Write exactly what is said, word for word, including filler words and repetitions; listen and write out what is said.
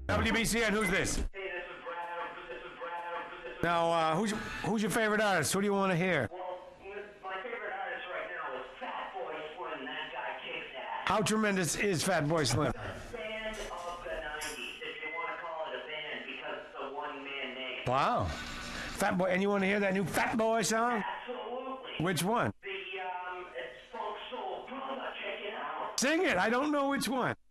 W B C N, who's this? Hey, this is Brad. This is Brad. This is Now, uh, who's, who's your favorite artist? Who do you want to hear? Well, my favorite artist right now is Fat Boy Slim. That guy kicks ass. How tremendous is Fat Boy Slim? Band of the nineties, if you want to call it a band, because it's a one-man name. Wow. Fat Boy, and you want to hear that new Fat Boy song? Absolutely. Which one? The, um, it's Funk Soul Brother. Check it out. Sing it. I don't know which one.